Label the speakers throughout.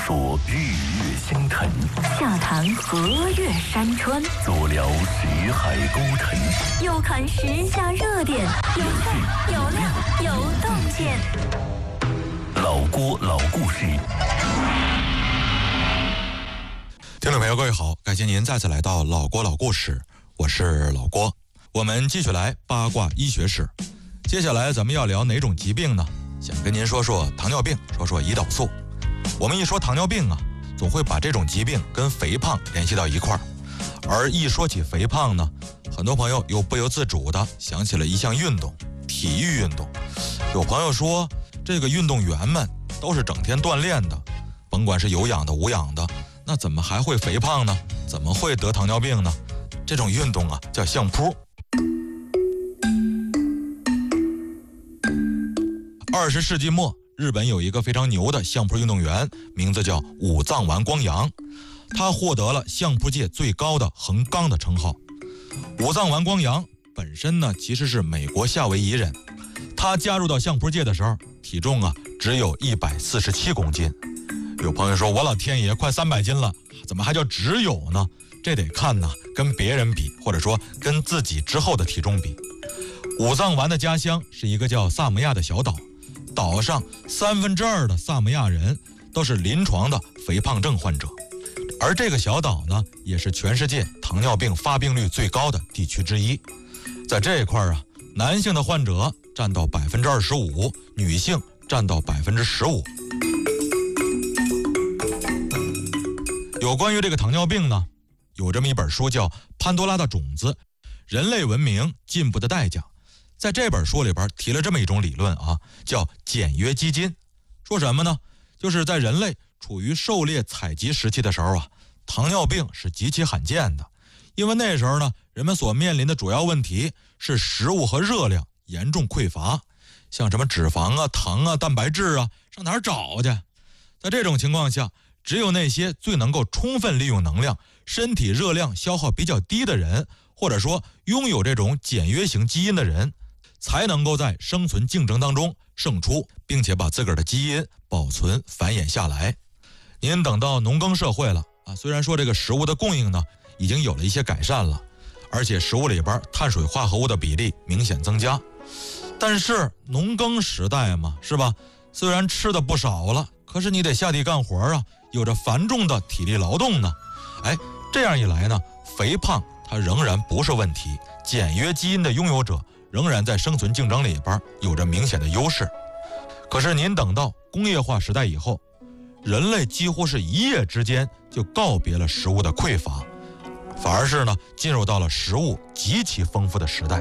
Speaker 1: 说日月星辰，
Speaker 2: 下谈河岳山川，
Speaker 1: 左聊识海沟腾，
Speaker 2: 右看时下热点，有趣有料有洞见。
Speaker 1: 老郭老故事。
Speaker 3: 听众朋友各位好，感谢您再次来到老郭老故事，我是老郭。我们继续来八卦医学史。接下来咱们要聊哪种疾病呢？想跟您说说糖尿病，说说胰岛素。我们一说糖尿病啊，总会把这种疾病跟肥胖联系到一块儿。而一说起肥胖呢，很多朋友又不由自主地想起了一项运动，体育运动。有朋友说，这个运动员们都是整天锻炼的，甭管是有氧的无氧的，那怎么还会肥胖呢？怎么会得糖尿病呢？这种运动啊叫相扑。20世纪末，日本有一个非常牛的相扑运动员，名字叫武藏丸光阳，他获得了相扑界最高的横纲的称号。武藏丸光阳本身呢其实是美国夏威夷人，他加入到相扑界的时候，体重啊只有147公斤。有朋友说，我老天爷快300斤了，怎么还叫只有呢？这得看呢跟别人比，或者说跟自己之后的体重比。武藏丸的家乡是一个叫萨摩亚的小岛，岛上2/3的萨摩亚人都是临床的肥胖症患者，而这个小岛呢，也是全世界糖尿病发病率最高的地区之一。在这一块啊，男性的患者占到25%，女性占到15%。有关于这个糖尿病呢，有这么一本书叫《潘多拉的种子：人类文明进步的代价》。在这本书里边提了这么一种理论啊，叫简约基因。说什么呢？就是在人类处于狩猎采集时期的时候啊，糖尿病是极其罕见的。因为那时候呢，人们所面临的主要问题是食物和热量严重匮乏，像什么脂肪啊、糖啊、蛋白质啊，上哪儿找去？在这种情况下，只有那些最能够充分利用能量、身体热量消耗比较低的人，或者说拥有这种简约型基因的人，才能够在生存竞争当中胜出，并且把自个儿的基因保存繁衍下来。您等到农耕社会了啊，虽然说这个食物的供应呢已经有了一些改善了，而且食物里边碳水化合物的比例明显增加，但是农耕时代嘛，是吧？虽然吃的不少了，可是你得下地干活啊，有着繁重的体力劳动呢。这样一来呢，肥胖它仍然不是问题，简约基因的拥有者仍然在生存竞争里边有着明显的优势。可是您等到工业化时代以后，人类几乎是一夜之间就告别了食物的匮乏，反而是呢进入到了食物极其丰富的时代。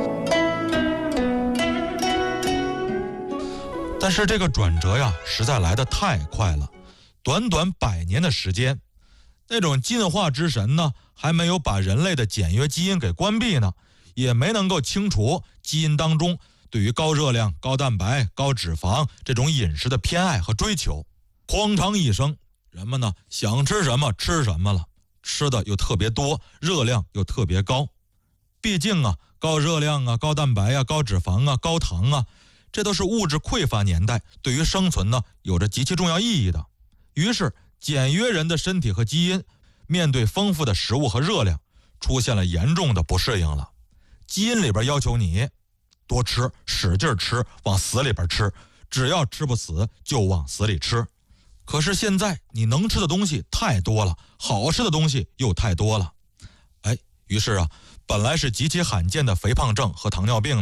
Speaker 3: 但是这个转折呀，实在来得太快了，短短100年的时间，那种进化之神呢，还没有把人类的简约基因给关闭呢，也没能够清除基因当中对于高热量、高蛋白、高脂肪这种饮食的偏爱和追求。哐当一声，人们呢想吃什么吃什么了，吃的又特别多，热量又特别高。毕竟啊，高热量啊、高蛋白啊、高脂肪啊、高糖啊，这都是物质匮乏年代对于生存呢有着极其重要意义的。于是简约人的身体和基因面对丰富的食物和热量出现了严重的不适应了。基因里边要求你多吃，使劲吃，往死里边吃，只要吃不死就往死里吃。可是现在你能吃的东西太多了，好吃的东西又太多了，于是啊，本来是极其罕见的肥胖症和糖尿病